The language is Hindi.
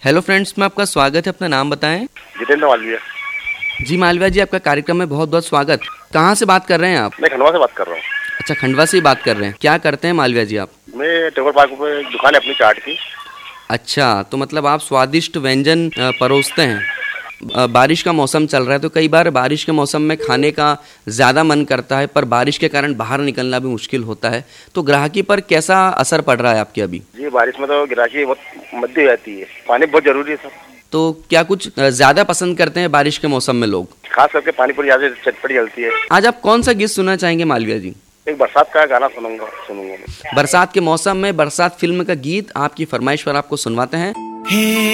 हेलो फ्रेंड्स, में आपका स्वागत है। अपना नाम बताएं। जितेंद्र मालवीय। जी मालविया जी, आपका कार्यक्रम में बहुत बहुत स्वागत। कहाँ से बात कर रहे हैं आप? मैं खंडवा से बात कर रहा हूँ। अच्छा, खंडवा से ही बात कर रहे हैं। क्या करते हैं मालविया जी आप? मैं टेबल पार्क में दुकान है अपनी चाट की। अच्छा, तो मतलब आप स्वादिष्ट व्यंजन परोसते हैं। बारिश का मौसम चल रहा है, तो कई बार बारिश के मौसम में खाने का ज़्यादा मन करता है, पर बारिश के कारण बाहर निकलना भी मुश्किल होता है। तो ग्राहकी पर कैसा असर पड़ रहा है आपके अभी? जी, बारिश में तो ग्राहकी बहुत मध्य हो जाती है। पानी बहुत जरूरी है सर। तो क्या कुछ ज़्यादा पसंद करते हैं बारिश के मौसम में लोग? खास करके पानी पूरी ज्यादा चटपटी चलती है। आज आप कौन सा गीत सुनना चाहेंगे मालविया जी? एक बरसात का गाना सुनूंगा मैं। बरसात के मौसम में बरसात फिल्म का गीत आपकी फरमाइश पर आपको सुनवाते हैं।